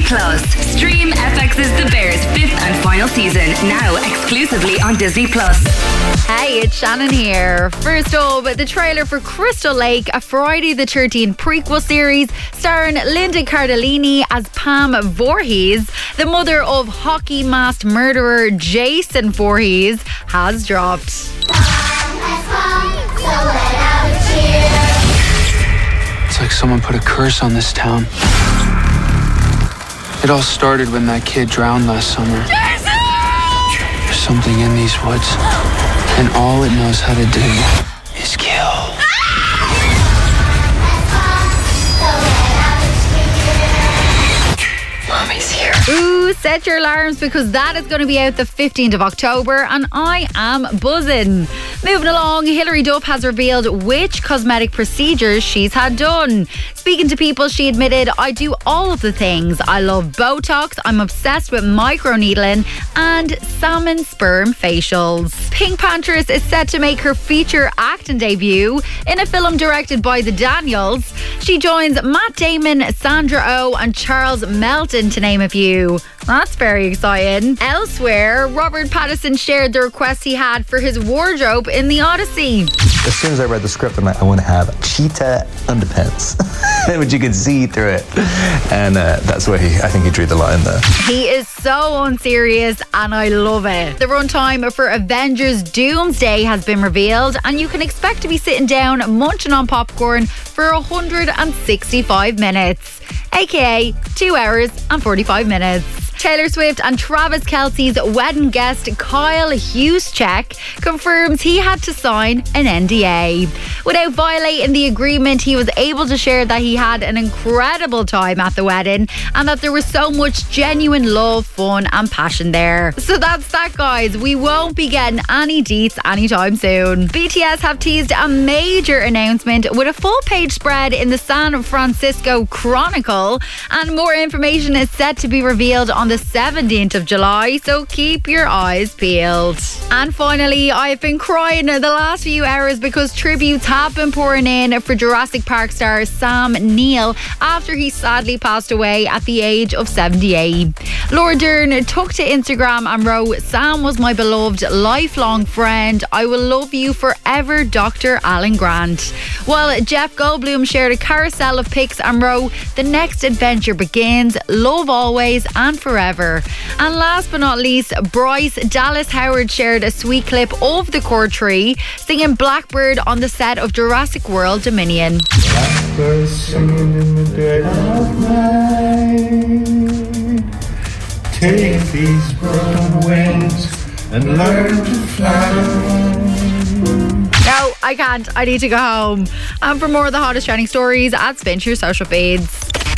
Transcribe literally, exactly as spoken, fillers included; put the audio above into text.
Plus. Stream F X's The Bears fifth and final season, now exclusively on Disney Plus. Hey, it's Shannon here. First up, the trailer for Crystal Lake, a Friday the thirteenth prequel series starring Linda Cardellini as Pam Voorhees, the mother of hockey masked murderer Jason Voorhees, has dropped. It's like someone put a curse on this town. It all started when that kid drowned last summer. Jason! There's something in these woods, and all it knows how to do is kill. Mommy's here. Ooh, set your alarms because that is going to be out the fifteenth of October and I am buzzing. Moving along, Hilary Duff has revealed which cosmetic procedures she's had done. Speaking to People, she admitted, I do all of the things. I love Botox, I'm obsessed with microneedling and salmon sperm facials. Pink Panthers is set to make her feature acting debut in a film directed by the Daniels. She joins Matt Damon, Sandra Oh and Charles Melton, to name a few. That's very exciting. Elsewhere, Robert Pattinson shared the requests he had for his wardrobe in The Odyssey. As soon as I read the script, I'm like, I want to have cheetah underpants, which you can see through it. And uh, that's where he, I think he drew the line there. He is so unserious and I love it. The runtime for Avengers Doomsday has been revealed and you can expect to be sitting down munching on popcorn for one hundred sixty-five minutes, aka two hours and forty-five minutes. Taylor Swift and Travis Kelce's wedding guest Kyle Juszczyk confirms he had to sign an N D A. Without violating the agreement, he was able to share that he had an incredible time at the wedding and that there was so much genuine love, fun and passion there. So that's that, guys. We won't be getting any deets anytime soon. B T S have teased a major announcement with a full page spread in the San Francisco Chronicle, and more information is set to be revealed on the seventeenth of July, so keep your eyes peeled. And finally, I've been crying the last few hours because tributes have been pouring in for Jurassic Park star Sam Neill after he sadly passed away at the age of seventy-eight. Laura Dern took to Instagram and wrote, Sam was my beloved lifelong friend. I will love you forever, Doctor Alan Grant. While Jeff Goldblum shared a carousel of pics and wrote, the next adventure begins, love always and forever. And last but not least, Bryce Dallas Howard shared a sweet clip of the core tree singing Blackbird on the set of Jurassic World Dominion. Blackbird singing in the dead of night. Take these broken wings and learn to fly. No, I can't. I need to go home. And for more of the hottest trending stories, add spin to your social feeds.